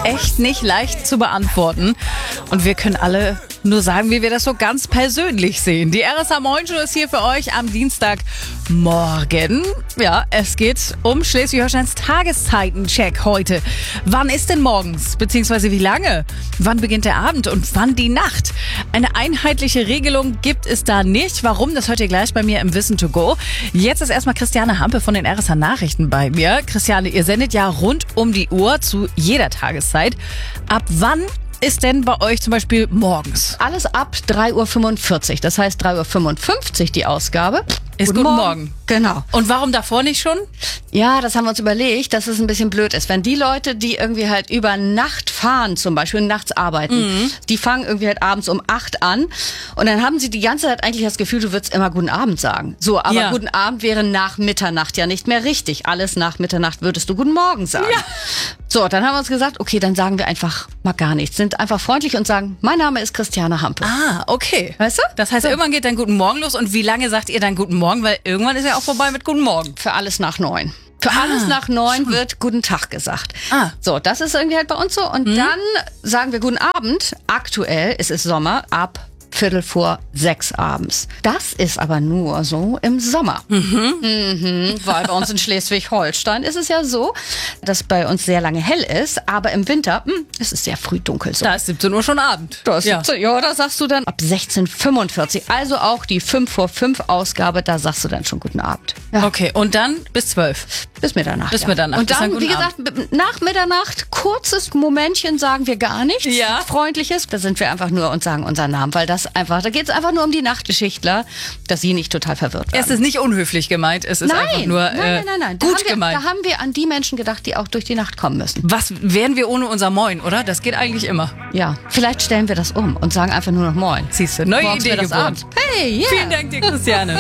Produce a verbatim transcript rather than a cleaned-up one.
echt nicht leicht zu beantworten. Und wir können alle nur sagen, wie wir das so ganz persönlich sehen. Die R S A Moin Show ist hier für euch am Dienstagmorgen. Ja, es geht um Schleswig-Holsteins Tageszeitencheck heute. Wann ist denn morgens? Beziehungsweise wie lange? Wann beginnt der Abend und wann die Nacht? Eine einheitliche Regelung gibt es da nicht. Warum? Das hört ihr gleich bei mir im Wissen to go. Jetzt ist erstmal Christiane Hampe von den R S A Nachrichten bei mir. Christiane, ihr sendet ja rund um die Uhr zu jeder Tageszeit. Ab wann ist denn bei euch zum Beispiel morgens? Alles ab drei Uhr fünfundvierzig. Das heißt drei Uhr fünfundfünfzig die Ausgabe. Ist Guten, Guten Morgen. Morgen. Genau. Und warum davor nicht schon? Ja, das haben wir uns überlegt, dass es ein bisschen blöd ist. Wenn die Leute, die irgendwie halt über Nacht fahren, zum Beispiel nachts arbeiten, mhm. die fangen irgendwie halt abends um acht an und dann haben sie die ganze Zeit eigentlich das Gefühl, du würdest immer Guten Abend sagen. So, aber ja. Guten Abend wäre nach Mitternacht ja nicht mehr richtig. Alles nach Mitternacht würdest du Guten Morgen sagen. Ja. So, dann haben wir uns gesagt, okay, dann sagen wir einfach mal gar nichts. Sind einfach freundlich und sagen, mein Name ist Christiane Hampe. Ah, okay. Weißt du? Das heißt, so. Irgendwann geht dann Guten Morgen los. Und wie lange sagt ihr dann Guten Morgen? Weil irgendwann ist ja auch vorbei mit Guten Morgen. Für alles nach neun. Für ah, alles nach neun schon. Wird Guten Tag gesagt. Ah. So, das ist irgendwie halt bei uns so. Und mhm. dann sagen wir Guten Abend. Aktuell ist es Sommer ab Viertel vor sechs abends. Das ist aber nur so im Sommer. Mhm. Mhm, weil bei uns in Schleswig-Holstein ist es ja so, dass bei uns sehr lange hell ist, aber im Winter mh, ist es sehr früh dunkel. So. Da ist siebzehn Uhr schon Abend. Da ist ja. siebzehn, ja, da sagst du dann ab sechzehn Uhr fünfundvierzig. Also auch die fünf vor fünf Ausgabe, da sagst du dann schon Guten Abend. Ja. Okay, und dann bis zwölf? Bis Mitternacht. Bis ja. Mitternacht. Und dann, wie gesagt, Abend. nach Mitternacht, kurzes Momentchen sagen wir gar nichts ja. Freundliches. Da sind wir einfach nur und sagen unseren Namen, weil das einfach, da geht es einfach nur um die Nachtgeschichtler, dass sie nicht total verwirrt werden. Es ist nicht unhöflich gemeint, es ist nein, einfach nur nein, nein, nein, nein. Äh, gut da wir, gemeint. Da haben wir an die Menschen gedacht, die auch durch die Nacht kommen müssen. Was wären wir ohne unser Moin, oder? Das geht eigentlich immer. Ja, vielleicht stellen wir das um und sagen einfach nur noch Moin. Siehst du, neue Morgens Idee geboren. Hey, yeah. Vielen Dank dir, Christiane.